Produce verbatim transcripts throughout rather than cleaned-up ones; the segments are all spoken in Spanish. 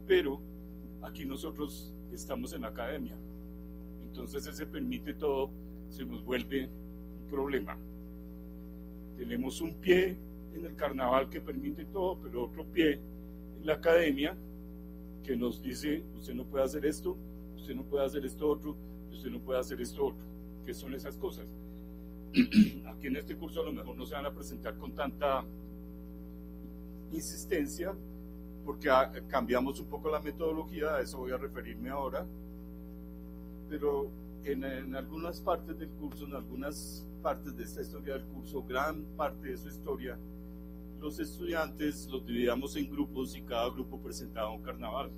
pero aquí nosotros estamos en la academia, entonces ese permite todo se nos vuelve un problema. Tenemos un pie en el carnaval que permite todo, pero otro pie en la academia que nos dice, usted no puede hacer esto, usted no puede hacer esto otro, usted no puede hacer esto otro. ¿Qué son esas cosas? Aquí en este curso a lo mejor no se van a presentar con tanta insistencia, porque cambiamos un poco la metodología, a eso voy a referirme ahora, pero en, en algunas partes del curso, en algunas partes de esta historia del curso, gran parte de su historia, los estudiantes los dividíamos en grupos y cada grupo presentaba un carnaval.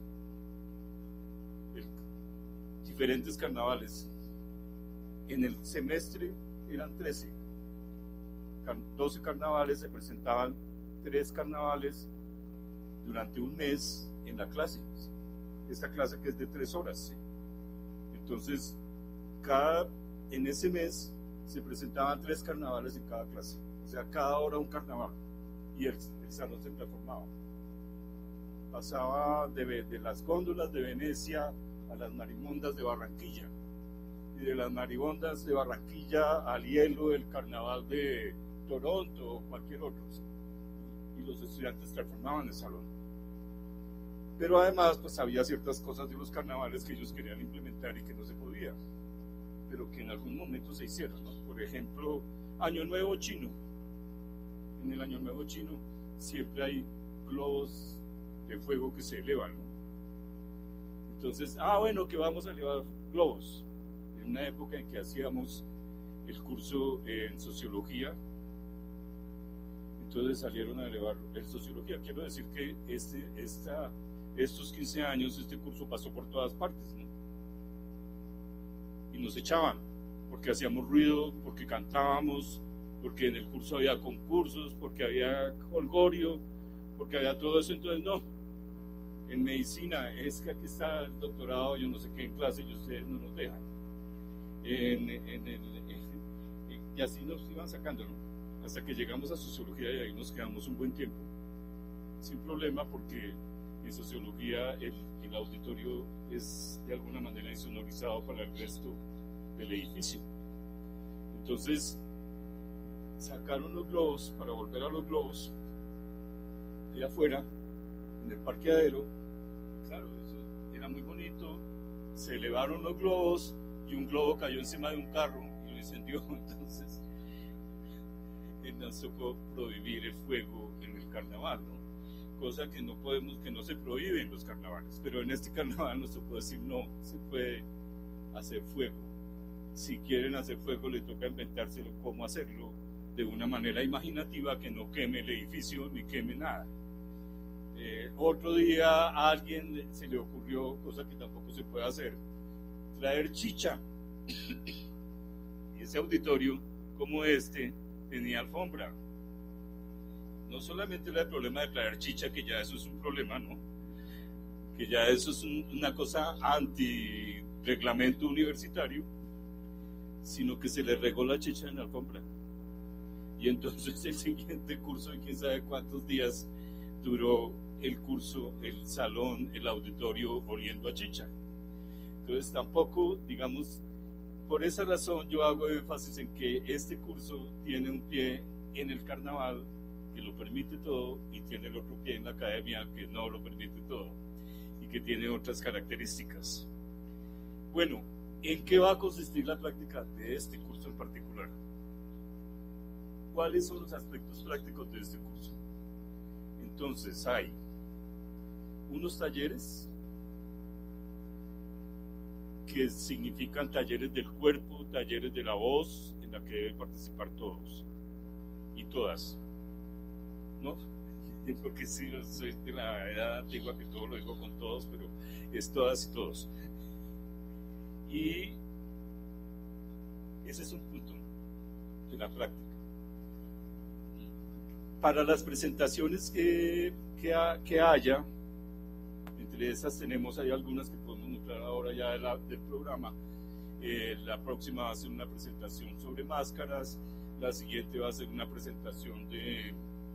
El, diferentes carnavales. En el semestre eran trece, doce carnavales, se presentaban tres carnavales durante un mes en la clase. Esta clase que es de tres horas. Entonces, cada, en ese mes se presentaban tres carnavales en cada clase. O sea, cada hora un carnaval. Y el, el salón se transformaba. Pasaba de, de las góndolas de Venecia a las marimondas de Barranquilla. Y de las marimondas de Barranquilla al hielo del carnaval de Toronto o cualquier otro. Y los estudiantes transformaban el salón. Pero además, pues había ciertas cosas de los carnavales que ellos querían implementar y que no se podía, pero que en algún momento se hicieron, ¿no? Por ejemplo, Año Nuevo Chino. En el Año Nuevo Chino siempre hay globos de fuego que se elevan, ¿no? Entonces, ah, bueno, que vamos a elevar globos. En una época en que hacíamos el curso en sociología, entonces salieron a elevar en sociología. Quiero decir que este, esta, estos quince años, este curso pasó por todas partes, ¿no? Y nos echaban, porque hacíamos ruido, porque cantábamos, porque en el curso había concursos, porque había holgorio, porque había todo eso. Entonces no, en medicina es que aquí está el doctorado, yo no sé qué en clase y ustedes no nos dejan. En, en, en, en, y así nos iban sacando, ¿no? Hasta que llegamos a sociología y ahí nos quedamos un buen tiempo, sin problema, porque en sociología el, el auditorio es de alguna manera insonorizado para el resto del edificio. Entonces sacaron los globos, para volver a los globos, allá afuera, en el parqueadero. Claro, eso era muy bonito, se elevaron los globos y un globo cayó encima de un carro y lo incendió. Entonces nos tocó prohibir el fuego en el carnaval, ¿no? Cosa que no podemos, que no se prohíbe en los carnavales, pero en este carnaval nos tocó decir no, se puede hacer fuego. Si quieren hacer fuego, le toca inventárselo cómo hacerlo de una manera imaginativa que no queme el edificio ni queme nada. Eh, otro día a alguien se le ocurrió, cosa que tampoco se puede hacer, traer chicha. Y ese auditorio, como este, tenía alfombra. No solamente era el problema de traer chicha, que ya eso es un problema, ¿no? Que ya eso es un, una cosa anti-reglamento universitario, sino que se le regó la chicha en la alfombra. Y entonces el siguiente curso, de quién sabe cuántos días duró el curso, el salón, el auditorio oliendo a chicha. Entonces tampoco, digamos, por esa razón yo hago énfasis en que este curso tiene un pie en el carnaval que lo permite todo y tiene el otro pie en la academia que no lo permite todo y que tiene otras características. Bueno, ¿en qué va a consistir la práctica de este curso en particular? ¿Cuáles son los aspectos prácticos de este curso? Entonces hay unos talleres que significan talleres del cuerpo, talleres de la voz, en la que deben participar todos y todas, ¿no? Porque sí, soy de la edad antigua que todo lo digo con todos, pero es todas y todos. Y ese es un punto de la práctica. Para las presentaciones que, que, ha, que haya, entre esas tenemos, hay algunas que podemos mostrar ahora ya de la, del programa. Eh, la próxima va a ser una presentación sobre máscaras, la siguiente va a ser una presentación de